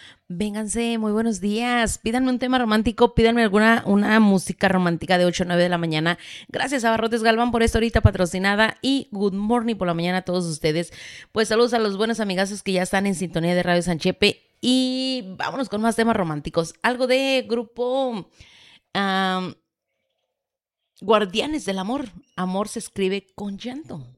Vénganse, muy buenos días. Pídanme un tema romántico, pídanme alguna una música romántica de 8 a 9 de la mañana. Gracias a Barrotes Galván por esta horita patrocinada y good morning por la mañana a todos ustedes. Pues saludos a los buenos amigazos que ya están en sintonía de Radio Sanchepe y vámonos con más temas románticos. Algo de grupo Guardianes del Amor. Amor se escribe con llanto.